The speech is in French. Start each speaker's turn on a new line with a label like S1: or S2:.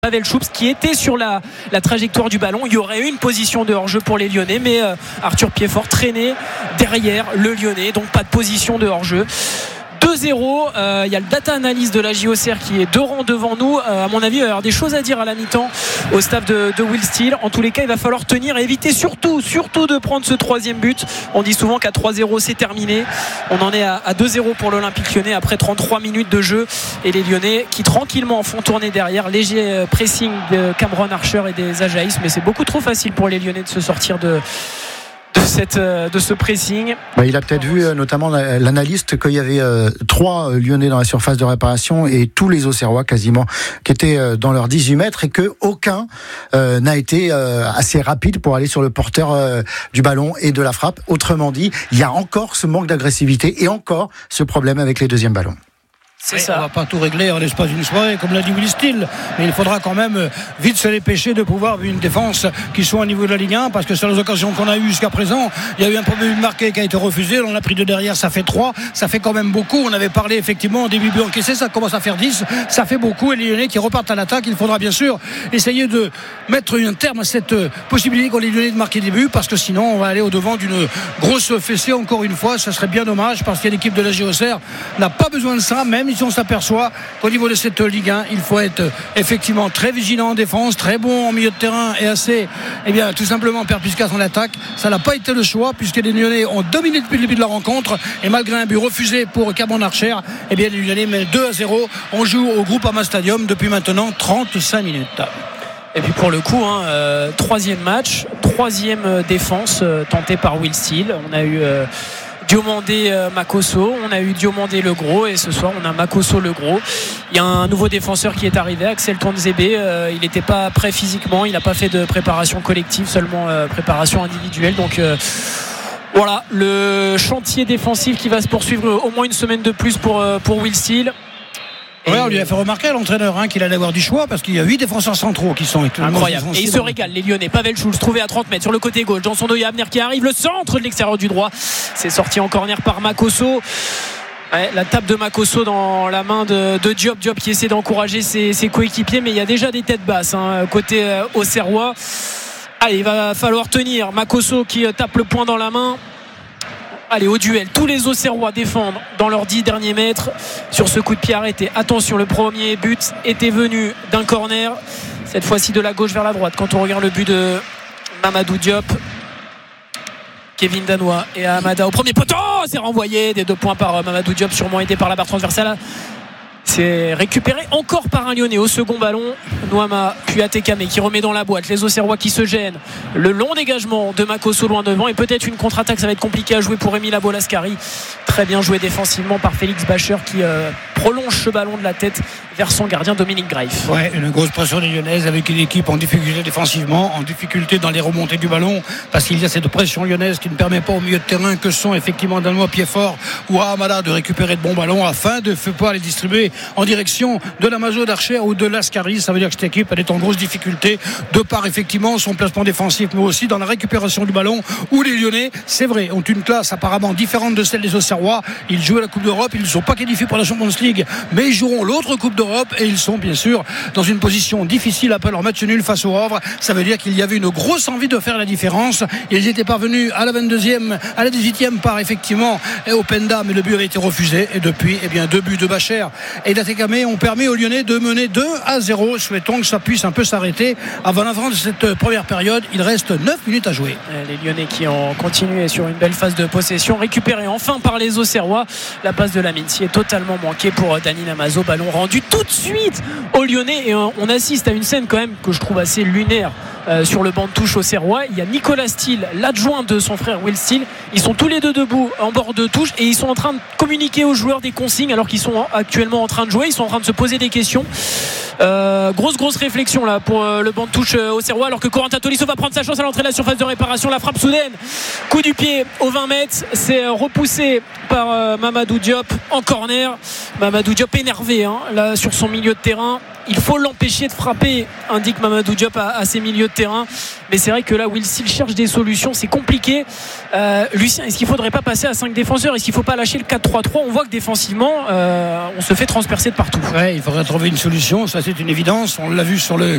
S1: Pavel Choups qui était sur la trajectoire du ballon. Il y aurait eu une position de hors-jeu pour les Lyonnais, mais Arthur Piedfort traînait derrière le Lyonnais, donc pas de position de hors-jeu. 2-0, il y a le data analyse de la JOCR qui est 2 rangs devant nous. À mon avis, il va y avoir des choses à dire à la mi-temps au staff de Will Steele. En tous les cas, il va falloir tenir et éviter surtout de prendre ce 3e but. On dit souvent qu'à 3-0 c'est terminé. On en est à 2-0 pour l'Olympique Lyonnais après 33 minutes de jeu, et les Lyonnais qui tranquillement font tourner derrière. Léger pressing de Cameron Archer et des Ajaïs, mais c'est beaucoup trop facile pour les Lyonnais de se sortir de ce pressing.
S2: Il a peut-être vu notamment l'analyste qu'il y avait 3 Lyonnais dans la surface de réparation et tous les Auxerrois quasiment qui étaient dans leurs 18 mètres, et qu'aucun n'a été assez rapide pour aller sur le porteur du ballon et de la frappe. Autrement dit, il y a encore ce manque d'agressivité et encore ce problème avec les deuxièmes ballons.
S3: C'est ça. On va pas tout régler en l'espace d'une soirée, comme l'a dit Will Steele, mais il faudra quand même vite se dépêcher de pouvoir une défense qui soit au niveau de la Ligue 1, parce que sur les occasions qu'on a eues jusqu'à présent, il y a eu un premier but marqué qui a été refusé, on a pris 2 derrière, ça fait 3, ça fait quand même beaucoup. On avait parlé effectivement au début but encaissé, ça commence à faire 10, ça fait beaucoup, et les Lyonnais qui repartent à l'attaque. Il faudra bien sûr essayer de mettre un terme à cette possibilité qu'ont les Lyonnais de marquer des buts, parce que sinon on va aller au devant d'une grosse fessée encore une fois. Ça serait bien dommage, parce que l'équipe de la JOCR n'a pas besoin de ça, même si on s'aperçoit qu'au niveau de cette Ligue 1, il faut être effectivement très vigilant en défense, très bon en milieu de terrain, et assez, tout simplement perspicace en attaque. Ça n'a pas été le choix, puisque les Lyonnais ont dominé depuis le début de la rencontre, et malgré un but refusé pour Cameron Archer, les Lyonnais mènent 2-0. On joue au Groupama Stadium depuis maintenant 35 minutes.
S1: Et puis pour le coup, 3e match, 3e défense tentée par Will Steele. On a eu Diomandé Makosso, on a eu Diomandé Legros, et ce soir on a Makosso Legros. Il y a un nouveau défenseur qui est arrivé, Axel Tonzebe. Il n'était pas prêt physiquement, il n'a pas fait de préparation collective, seulement préparation individuelle. Donc voilà, le chantier défensif qui va se poursuivre au moins une semaine de plus pour Will Steele.
S3: Ouais, on lui a fait remarquer à l'entraîneur qu'il allait avoir du choix, parce qu'il y a 8 défenseurs centraux qui sont
S1: incroyables. Et ils se régalent, les Lyonnais. Pavel Schulz trouvé à 30 mètres sur le côté gauche. Dans son dos, il y a Abner qui arrive. Le centre de l'extérieur du droit. C'est sorti en corner par Makosso. Ouais, la tape de Makosso dans la main de Diop qui essaie d'encourager ses coéquipiers, mais il y a déjà des têtes basses côté Auxerrois. Allez, il va falloir tenir. Makosso qui tape le poing dans la main. Allez, au duel, tous les Auxerrois défendent dans leurs 10 derniers mètres sur ce coup de pied arrêté. Attention, le premier but était venu d'un corner, cette fois-ci de la gauche vers la droite. Quand on regarde le but de Mamadou Diop, Kevin Danois et Amada au premier poteau, c'est renvoyé des 2 points par Mamadou Diop, sûrement aidé par la barre transversale. C'est récupéré encore par un Lyonnais au second ballon. Nouama puis Atekame qui remet dans la boîte. Les Auxerrois qui se gênent. Le long dégagement de Makosso loin devant, et peut-être une contre-attaque. Ça va être compliqué à jouer pour Rémi Labolascari. Très bien joué défensivement par Félix Bacher qui prolonge ce ballon de la tête vers son gardien Dominique Greif.
S3: Ouais, une grosse pression des Lyonnaises, avec une équipe en difficulté défensivement, en difficulté dans les remontées du ballon, parce qu'il y a cette pression lyonnaise qui ne permet pas au milieu de terrain, que sont effectivement Danois, Piedfort ou Amada, de récupérer de bons ballons afin de pouvoir les distribuer en direction de la Mazo d'Archer ou de Lascaris. Ça veut dire que cette équipe, elle est en grosse difficulté de par effectivement son placement défensif, mais aussi dans la récupération du ballon, où les Lyonnais, c'est vrai, ont une classe apparemment différente de celle des Auxerrois. Ils jouent à la Coupe d'Europe, ils ne sont pas qualifiés pour la Champions League, mais ils joueront l'autre Coupe d'Europe, et ils sont bien sûr dans une position difficile après leur match nul face au Havre. Ça veut dire qu'il y avait une grosse envie de faire la différence. Ils étaient parvenus à la 22e, à la 18e par effectivement Openda, mais le but avait été refusé, et depuis 2 buts de Bacher et d'Atekame ont permis aux Lyonnais de mener 2-0. Souhaitons que ça puisse un peu s'arrêter avant la fin de cette première période. Il reste 9 minutes à jouer.
S1: Les Lyonnais qui ont continué sur une belle phase de possession, récupérée enfin par les Auxerrois. La passe de Laminci est totalement manquée pour Dani Namazo. Ballon rendu tout de suite aux Lyonnais, et on assiste à une scène quand même que je trouve assez lunaire. Sur le banc de touche Auxerrois, il y a Nicolas Steele, l'adjoint de son frère Will Steele. Ils sont tous les deux debout en bord de touche, et ils sont en train de communiquer aux joueurs des consignes alors qu'ils sont actuellement en train de jouer. Ils sont en train de se poser des questions. Grosse réflexion là pour le banc de touche Auxerrois, alors que Corentin Tolisso va prendre sa chance à l'entrée de la surface de réparation. La frappe soudaine, coup du pied au 20 mètres, c'est repoussé par Mamadou Diop en corner. Mamadou Diop énervé là sur son milieu de terrain. Il faut l'empêcher de frapper, indique Mamadou Diop à ses milieux de terrain. Mais c'est vrai que là, Will Steele cherche des solutions, c'est compliqué. Lucien, est-ce qu'il ne faudrait pas passer à 5 défenseurs? Est-ce qu'il ne faut pas lâcher le 4-3-3? On voit que défensivement, on se fait transpercer de partout.
S3: Ouais, il faudrait trouver une solution, ça c'est une évidence. On l'a vu sur le